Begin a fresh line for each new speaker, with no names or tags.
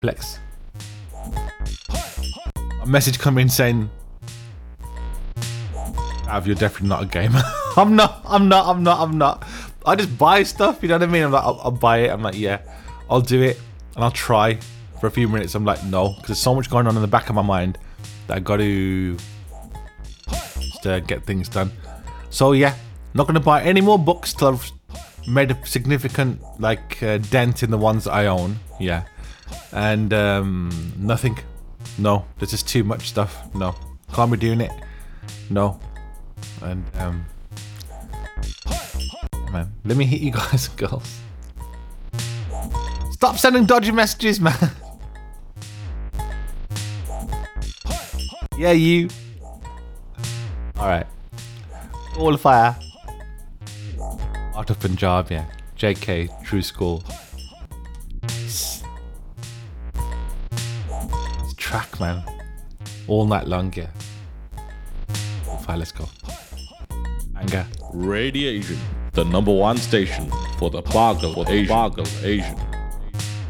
Flex. A message coming saying, you're definitely not a gamer. I'm not. I just buy stuff, you know what I mean? I'm like, I'll buy it. I'm like, yeah, I'll do it. And I'll try for a few minutes. I'm like, no, because there's so much going on in the back of my mind that I got to just get things done. So yeah, not going to buy any more books till I've made a significant dent in the ones that I own. Yeah. And nothing. No, there's just too much stuff. No, can't be doing it. No. And man, let me hit you guys and girls. Stop sending dodgy messages, man. Yeah, you. Alright. All fire. Art of Punjab, yeah. JK, True School. It's track, man. All night long, yeah. All fire, let's go. Anger.
Radiation, the #1 station for the Boggle Asian.